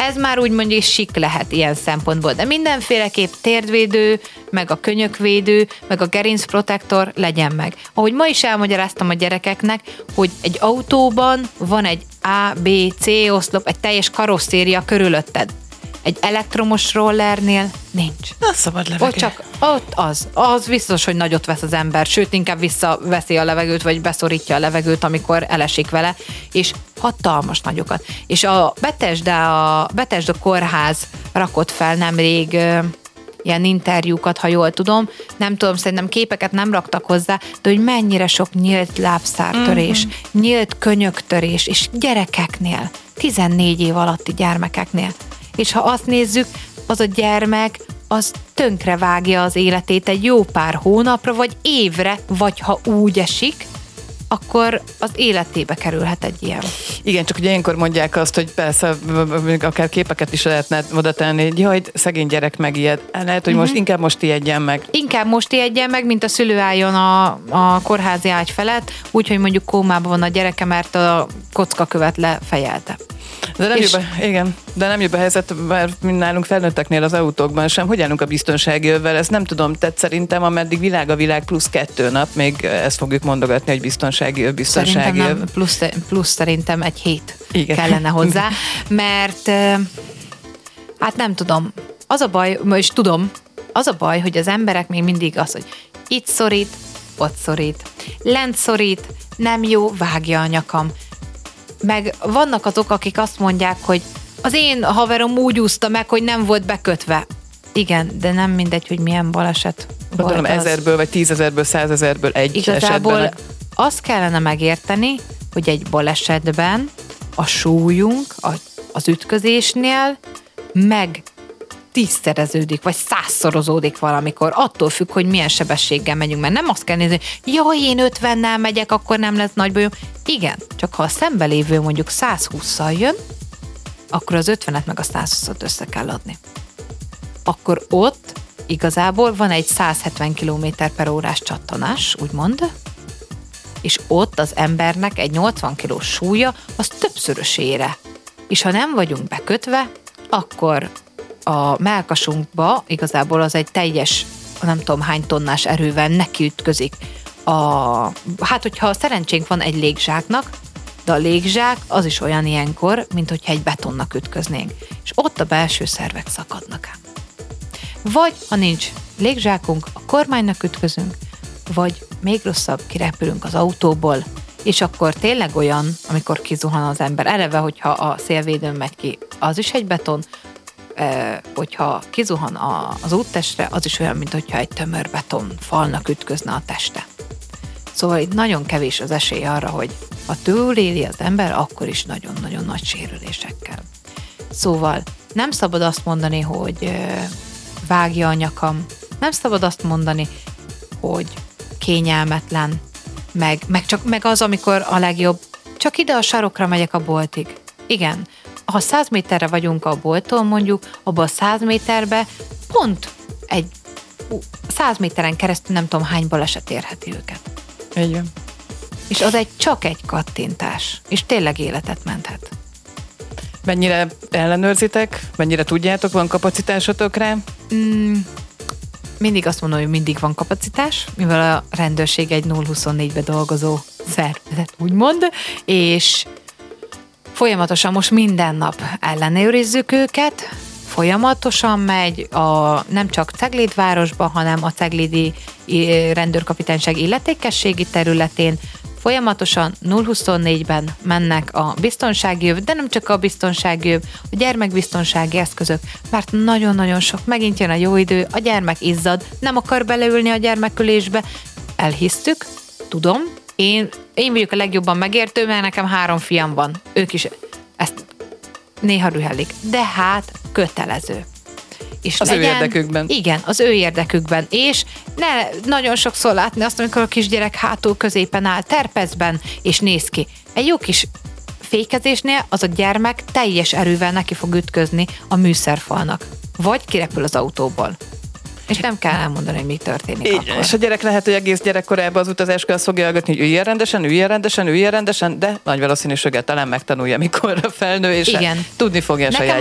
ez már úgy mondjuk sik lehet ilyen szempontból, de mindenféleképp térdvédő, meg a könyökvédő, meg a gerincprotektor legyen meg. Ahogy ma is elmagyaráztam a gyerekeknek, hogy egy autóban van egy A, B, C oszlop, egy teljes karosszéria körülötted. Egy elektromos rollernél nincs. Na, szabad levegő. Ott az biztos, hogy nagyot vesz az ember, sőt, inkább visszaveszi a levegőt, vagy beszorítja a levegőt, amikor elesik vele, és hatalmas nagyokat. És a Bethesda kórház rakott fel nemrég ilyen interjúkat, ha jól tudom, nem tudom, szerintem képeket nem raktak hozzá, de hogy mennyire sok nyílt lábszártörés, nyílt könyöktörés, és gyerekeknél, 14 év alatti gyermekeknél. És ha azt nézzük, az a gyermek, az tönkre vágja az életét egy jó pár hónapra, vagy évre, vagy ha úgy esik, akkor az életébe kerülhet egy ilyen. Igen, csak ugye ilyenkor mondják azt, hogy persze akár képeket is lehetne oda tenni, hogy jaj, szegény gyerek megijed. Lehet, hogy inkább most ijedjen meg. Inkább most ijedjen meg, mint a szülő álljon a kórházi ágy felett, úgyhogy mondjuk kómában van a gyereke, mert a kockakövet lefejelte. De nem jobb a helyzet, mert nálunk felnőtteknél az autókban sem. Hogy állunk a biztonsági övvel? Ezt nem tudom, szerintem ameddig világ a világ plusz 2 nap, még ezt fogjuk mondogatni, hogy biztonsági öv. Szerintem nem, plusz szerintem egy hét kellene hozzá, mert hát nem tudom. Az a baj, és tudom, az a baj, hogy az emberek még mindig az, hogy itt szorít, ott szorít, lent szorít, nem jó, vágja a nyakam. Meg vannak azok, akik azt mondják, hogy az én haverom úgy úszta meg, hogy nem volt bekötve. Igen, de nem mindegy, hogy milyen baleset volt az. 1000-ből, vagy 10 000-ből, 100 000-ből egy igazából esetben. Azt kellene megérteni, hogy egy balesetben a súlyunk az ütközésnél meg 10-szereződik, vagy 100-szorozódik valamikor. Attól függ, hogy milyen sebességgel megyünk, mert nem azt kell nézni, hogy jaj, én 50-nel megyek, akkor nem lesz nagy bajom. Igen, csak ha a szembelévő mondjuk 120-szal jön, akkor az 50-et meg a 120-at össze kell adni. Akkor ott igazából van egy 170 km/h csattanás, úgymond, és ott az embernek egy 80 kg súlya az többszörösére. És ha nem vagyunk bekötve, akkor a mellkasunkba igazából az egy teljes, nem tudom hány tonnás erővel nekiütközik. Hát, hogyha szerencsénk van egy légzsáknak, de a légzsák az is olyan ilyenkor, mint hogyha egy betonnak ütköznénk. És ott a belső szervek szakadnak ám. Vagy, ha nincs légzsákunk, a kormánynak ütközünk, vagy még rosszabb, kirepülünk az autóból, és akkor tényleg olyan, amikor kizuhan az ember. Eleve, hogyha a szélvédőn megy ki, az is egy beton, hogyha kizuhan az úttestre, az is olyan, mint hogyha egy tömör beton falnak ütközne a teste. Szóval itt nagyon kevés az esély arra, hogy ha túléli az ember, akkor is nagyon-nagyon nagy sérülésekkel. Szóval nem szabad azt mondani, hogy vágja a nyakam, nem szabad azt mondani, hogy kényelmetlen, meg az, amikor a legjobb, csak ide a sarokra megyek a boltig. Igen, ha 100 méterre vagyunk a bolttól mondjuk, abban a 100 méterbe pont egy 100 méteren keresztül nem tudom hány baleset érheti őket. Igen. És az csak egy kattintás, és tényleg életet menthet. Mennyire ellenőrzitek? Mennyire tudjátok? Van kapacitásotok rá? Mindig azt mondom, hogy mindig van kapacitás, mivel a rendőrség egy 0-24-be dolgozó szervezet, úgymond, és folyamatosan most minden nap ellenőrizzük őket, folyamatosan megy nem csak Cegléd városba, hanem a ceglédi rendőrkapitányság illetékességi területén, folyamatosan 0-24-ben mennek a biztonsági öv, de nem csak a biztonsági öv, a gyermekbiztonsági eszközök, mert nagyon-nagyon sok, megint jön a jó idő, a gyermek izzad, nem akar beleülni a gyermekülésbe, elhisztük, tudom, én vagyok a legjobban megértő, mert nekem 3 fiam van, ők is ezt néha rühellik, de hát kötelező. És az ő érdekükben. Igen, az ő érdekükben. És ne nagyon sokszor látni azt, amikor a kisgyerek hátul középen áll, terpezben, és néz ki. Egy jó kis fékezésnél az a gyermek teljes erővel neki fog ütközni a műszerfalnak. Vagy kirepül az autóból. És nem kell elmondani, hogy mi történik így, akkor. És a gyerek lehet, hogy egész gyerekkorában az utazáskor azt fogja hallgatni, hogy üljön rendesen, de nagy valószínűséggel talán megtanulja, mikor felnő, és tudni fogja saját